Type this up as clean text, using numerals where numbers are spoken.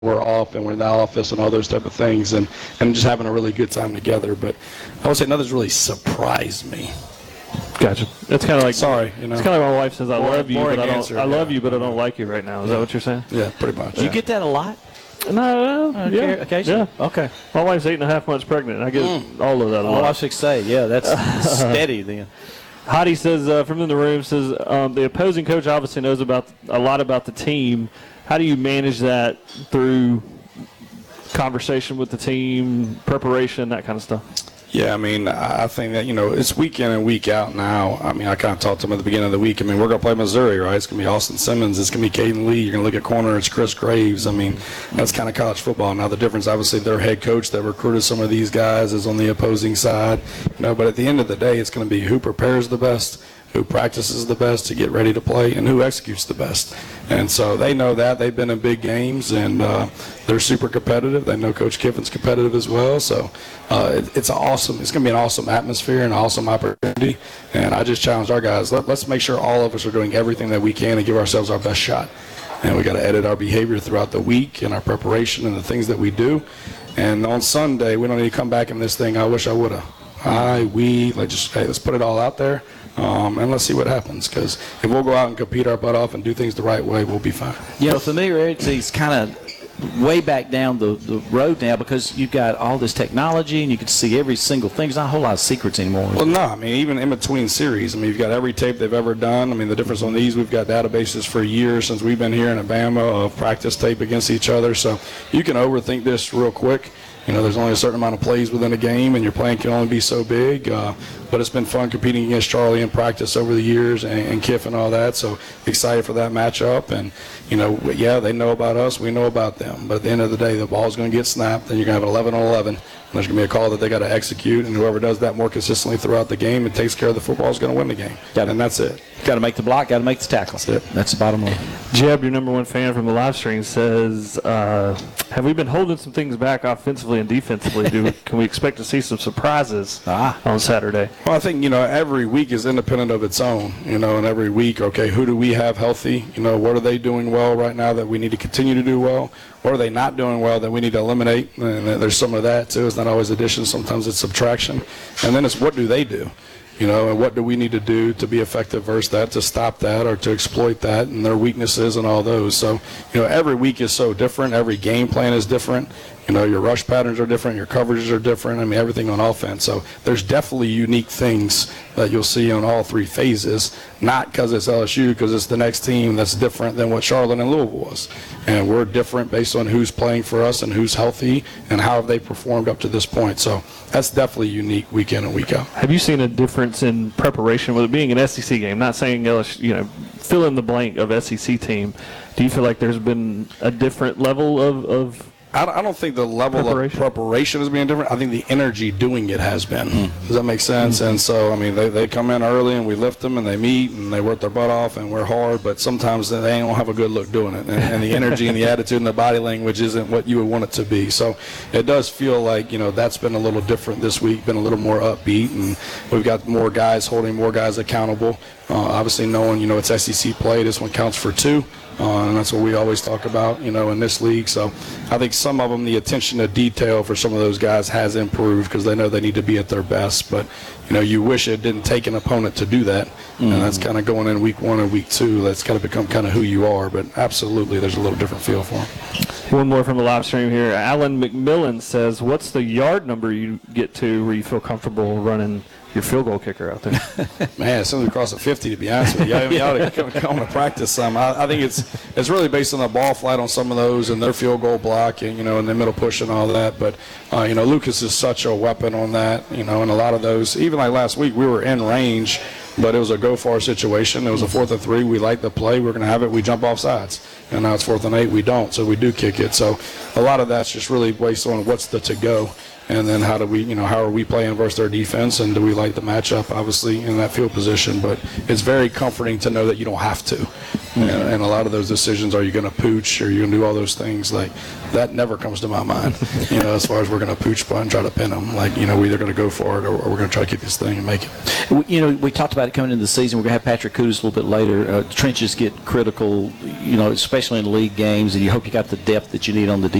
we're off and we're in the office and all those type of things, and just having a really good time together. But I would say nothing's really surprised me. Gotcha. It's kind of like it's kind of like my wife says, I love you, but I love you, but I don't like you right now. Is that what you're saying? Yeah, pretty much. Do you get that a lot? No, yeah, occasionally. Yeah. Okay. My wife's 8.5 months pregnant. I get all of that a lot. Oh, I should say, yeah, that's steady then. Hottie says from in the room says the opposing coach obviously knows a lot about the team. How do you manage that through conversation with the team, preparation, that kind of stuff? Yeah, I mean, I think that, it's week in and week out now. I mean, I kind of talked to them at the beginning of the week. I mean, we're going to play Missouri, right? It's going to be Austin Simmons. It's going to be Caden Lee. You're going to look at corner, it's Chris Graves. I mean, that's kind of college football. Now, the difference, obviously, their head coach that recruited some of these guys is on the opposing side. But at the end of the day, it's going to be who prepares the best, who practices the best to get ready to play, and who executes the best. And so they know that. They've been in big games, and they're super competitive. They know Coach Kiffin's competitive as well. So it's going to be an awesome atmosphere and an awesome opportunity. And I just challenge our guys, let's make sure all of us are doing everything that we can to give ourselves our best shot. And we got to edit our behavior throughout the week and our preparation and the things that we do. And on Sunday, we don't need to come back in this thing, I wish I would have. Let's put it all out there. And let's see what happens, because if we'll go out and compete our butt off and do things the right way, we'll be fine. Familiarity is kind of way back down the road now, because you've got all this technology and you can see every single thing. There's not a whole lot of secrets anymore. Well, no. I mean, even in between series, you've got every tape they've ever done. I mean, the difference on these, we've got databases for years since we've been here in Alabama of practice tape against each other. So you can overthink this real quick. There's only a certain amount of plays within a game, and your plan can only be so big. But it's been fun competing against Charlie in practice over the years and Kiff and all that. So excited for that matchup. And, they know about us. We know about them. But at the end of the day, the ball's going to get snapped, and you're going to have an 11-on-11. And there's going to be a call that they got to execute. And whoever does that more consistently throughout the game and takes care of the football is going to win the game. And that's it. Got to make the block, got to make the tackle. That's it. That's the bottom line. Jeb, your number one fan from the live stream, says, have we been holding some things back offensively and defensively? Can we expect to see some surprises on Saturday? Well, I think, every week is independent of its own, and every week, okay, who do we have healthy? What are they doing well right now that we need to continue to do well? What are they not doing well that we need to eliminate? And there's some of that, too. It's not always addition. Sometimes it's subtraction. And then it's what do they do? And what do we need to do to be effective versus that, to stop that or to exploit that and their weaknesses and all those. So, every week is so different. Every game plan is different. Your rush patterns are different. Your coverages are different. Everything on offense. So there's definitely unique things that you'll see on all three phases, not because it's LSU, because it's the next team that's different than what Charlotte and Louisville was. And we're different based on who's playing for us and who's healthy and how have they performed up to this point. So that's definitely unique week in and week out. Have you seen a difference in preparation with it being an SEC game? Not saying LSU, fill in the blank of SEC team. Do you feel like there's been a different level of I don't think the level of preparation is being different. I think the energy doing it has been. Does that make sense? And so, they come in early and we lift them and they meet and they work their butt off and we're hard, but sometimes they don't have a good look doing it. And the energy and the attitude and the body language isn't what you would want it to be. So it does feel like, that's been a little different this week, been a little more upbeat, and we've got more guys holding more guys accountable. Obviously knowing, it's SEC play, this one counts for two. And that's what we always talk about, in this league. So I think some of them, the attention to detail for some of those guys has improved because they know they need to be at their best. But, you wish it didn't take an opponent to do that. And that's kind of going in week one and week two. That's got to become kind of who you are. But absolutely, there's a little different feel for them. One more from the live stream here. Alan McMillan says, what's the yard number you get to where you feel comfortable running your field goal kicker out there? Man, as soon as we cross the 50, to be honest with you, you ought to come to practice some. I think it's really based on the ball flight on some of those and their field goal blocking, in the middle push and all that. But, Lucas is such a weapon on that, and a lot of those. Even like last week, we were in range, but it was a go-far situation. It was a 4th and 3. We like the play. We're going to have it. We jump off sides. And now it's 4th and 8. We don't, so we do kick it. So a lot of that's just really based on what's the to-go. And then how are we playing versus their defense, and do we like the matchup, obviously, in that field position. But it's very comforting to know that you don't have to. And a lot of those decisions, are you going to pooch, or are you going to do all those things? Like, that never comes to my mind, as far as we're going to pooch punt and try to pin them. Like, we're either going to go for it or we're going to try to keep this thing and make it. We talked about it coming into the season. We're going to have Patrick Kudus a little bit later. Trenches get critical, especially in league games, and you hope you got the depth that you need on the